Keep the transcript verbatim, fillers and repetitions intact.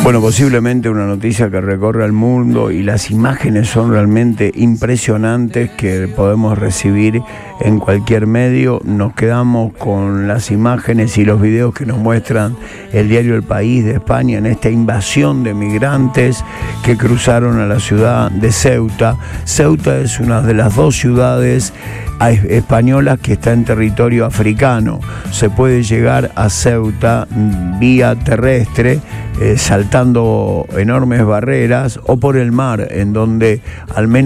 Bueno, posiblemente una noticia que recorre el mundo y las imágenes son realmente impresionantes que podemos recibir en cualquier medio. Nos quedamos con las imágenes y los videos que nos muestran el diario El País de España en esta invasión de migrantes que cruzaron a la ciudad de Ceuta. Ceuta es una de las dos ciudades españolas que está en territorio africano. Se puede llegar a Ceuta vía terrestre, eh, saltando enormes barreras, o por el mar, en donde al menos